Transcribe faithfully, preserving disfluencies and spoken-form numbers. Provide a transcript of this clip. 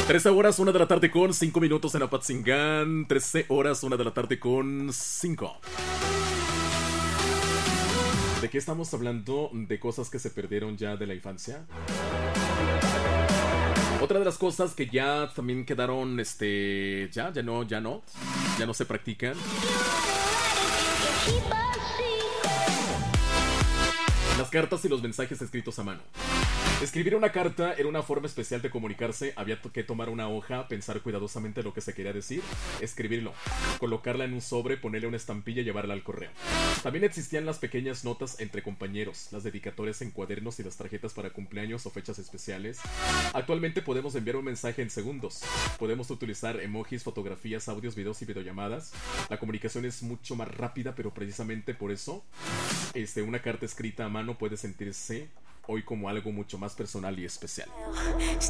trece horas, una de la tarde con cinco minutos en Apatzingán. trece horas, una de la tarde con cinco. ¿De qué estamos hablando? ¿De cosas que se perdieron ya de la infancia? Otra de las cosas que ya también quedaron, este, ya, ya no, ya no, ya no se practican. Las cartas y los mensajes escritos a mano. Escribir una carta era una forma especial de comunicarse. Había que tomar una hoja, pensar cuidadosamente lo que se quería decir, escribirlo, colocarla en un sobre, ponerle una estampilla y llevarla al correo. También existían las pequeñas notas entre compañeros, las dedicatorias en cuadernos y las tarjetas para cumpleaños o fechas especiales. Actualmente podemos enviar un mensaje en segundos. Podemos utilizar emojis, fotografías, audios, videos y videollamadas. La comunicación es mucho más rápida, pero precisamente por eso este, una carta escrita a mano puede sentirse hoy como algo mucho más personal y especial.